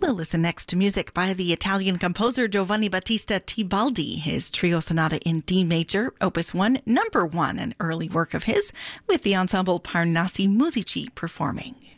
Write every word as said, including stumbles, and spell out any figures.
We'll listen next to music by the Italian composer Giovanni Battista Tibaldi, his trio sonata in D major, opus one, number one, an early work of his, with the ensemble Parnassi Musici performing.